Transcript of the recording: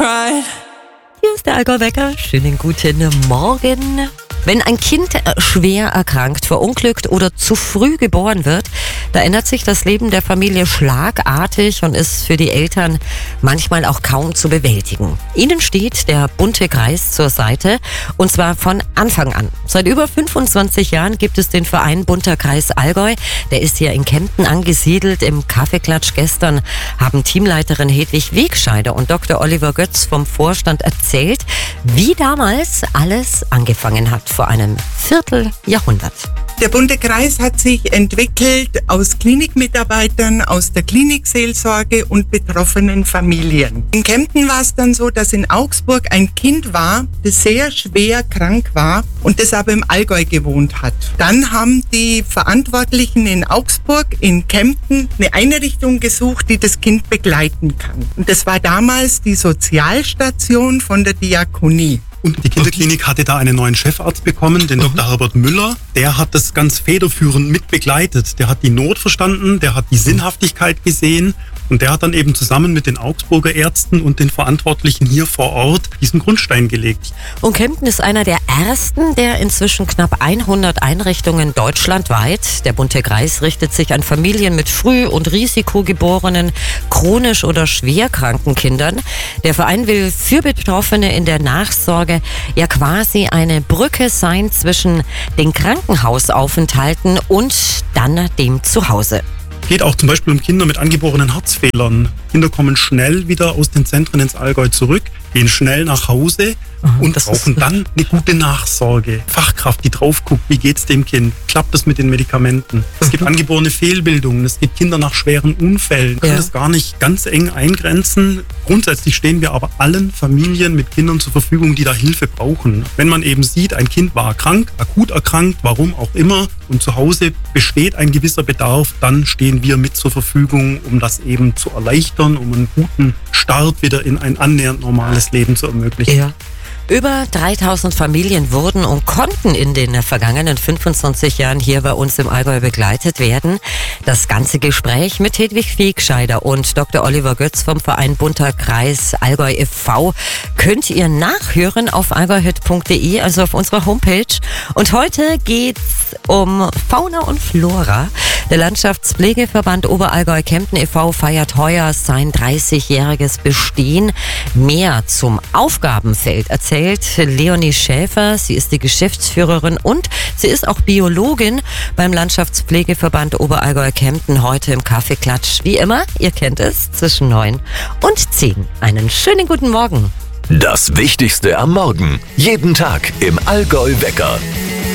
Hier ist der Allgäu-Wecker. Schönen guten Morgen. Wenn ein Kind schwer erkrankt, verunglückt oder zu früh geboren wird, da ändert sich das Leben der Familie schlagartig und ist für die Eltern manchmal auch kaum zu bewältigen. Ihnen steht der Bunte Kreis zur Seite, und zwar von Anfang an. Seit über 25 Jahren gibt es den Verein Bunter Kreis Allgäu. Der ist hier in Kempten angesiedelt. Im Kaffeeklatsch gestern haben Teamleiterin Hedwig Wegscheider und Dr. Oliver Götz vom Vorstand erzählt, wie damals alles angefangen hat, vor einem Vierteljahrhundert. Der Bunte Kreis hat sich entwickelt aus Klinikmitarbeitern, aus der Klinikseelsorge und betroffenen Familien. In Kempten war es dann so, dass in Augsburg ein Kind war, das sehr schwer krank war und das aber im Allgäu gewohnt hat. Dann haben die Verantwortlichen in Augsburg, in Kempten, eine Einrichtung gesucht, die das Kind begleiten kann. Und das war damals die Sozialstation von der Diakonie. Und die Kinderklinik hatte da einen neuen Chefarzt bekommen, den Dr. Herbert Müller. Der hat das ganz federführend mit begleitet. Der hat die Not verstanden, der hat die Sinnhaftigkeit gesehen und der hat dann eben zusammen mit den Augsburger Ärzten und den Verantwortlichen hier vor Ort diesen Grundstein gelegt. Und Kempten ist einer der ersten der inzwischen knapp 100 Einrichtungen deutschlandweit. Der Bunte Kreis richtet sich an Familien mit früh- und risikogeborenen, chronisch oder schwerkranken Kindern. Der Verein will für Betroffene in der Nachsorge ja quasi eine Brücke sein zwischen den Krankenhausaufenthalten und dann dem Zuhause. Geht auch zum Beispiel um Kinder mit angeborenen Herzfehlern. Kinder kommen schnell wieder aus den Zentren ins Allgäu zurück, gehen schnell nach Hause und brauchen dann eine gute Nachsorge. Fachkraft, die drauf guckt, wie geht's dem Kind? Klappt das mit den Medikamenten? Es gibt angeborene Fehlbildungen, es gibt Kinder nach schweren Unfällen. Man kann das gar nicht ganz eng eingrenzen. Grundsätzlich stehen wir aber allen Familien mit Kindern zur Verfügung, die da Hilfe brauchen. Wenn man eben sieht, ein Kind war krank, akut erkrankt, warum auch immer, und zu Hause besteht ein gewisser Bedarf, dann stehen wir mit zur Verfügung, um das eben zu erleichtern, um einen guten Start wieder in ein annähernd normales Leben zu ermöglichen. Ja. Über 3000 Familien wurden und konnten in den vergangenen 25 Jahren hier bei uns im Allgäu begleitet werden. Das ganze Gespräch mit Hedwig Wegscheider und Dr. Oliver Götz vom Verein Bunter Kreis Allgäu e.V. könnt ihr nachhören auf allgäuhit.de, also auf unserer Homepage. Und heute geht's um Fauna und Flora. Der Landschaftspflegeverband Oberallgäu-Kempten e.V. feiert heuer sein 30-jähriges Bestehen. Mehr zum Aufgabenfeld erzählt Leonie Schäfer. Sie ist die Geschäftsführerin und sie ist auch Biologin beim Landschaftspflegeverband Oberallgäu-Kempten heute im Kaffeeklatsch. Wie immer, ihr kennt es, zwischen 9 und 10. Einen schönen guten Morgen. Das Wichtigste am Morgen. Jeden Tag im Allgäu-Wecker.